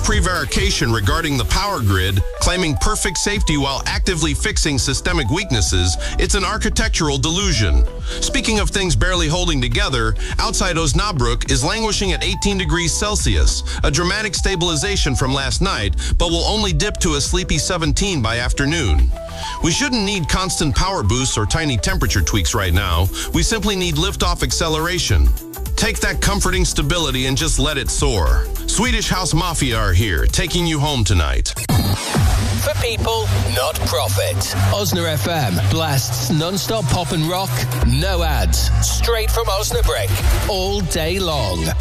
prevarication regarding the power grid, claiming perfect safety while actively fixing systemic weaknesses, it's an architectural delusion. Speaking of things barely holding together, outside Osnabrück is languishing at 18 degrees Celsius, a dramatic stabilization from last night, but will only dip to a sleepy 17 by afternoon. We shouldn't need constant power boosts or tiny temperature tweaks right now. We simply need liftoff acceleration. Take that comforting stability and just let it soar. Swedish House Mafia are here, taking you home tonight. For people, not profit. Osna FM blasts non-stop pop and rock, no ads, straight from Osnabrück, all day long.